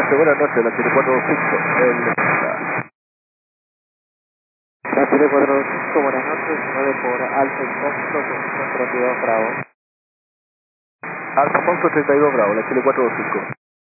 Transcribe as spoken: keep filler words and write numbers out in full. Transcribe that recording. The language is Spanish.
Monte, buenas noches, la Chile cuatro dos cinco. El... La Chile cuatro dos cinco, buenas noches, nueve por Alfa y Foxtrot, treinta y dos Bravo. Alfa Foxtrot treinta y dos Bravo, la Chile cuatro dos cinco.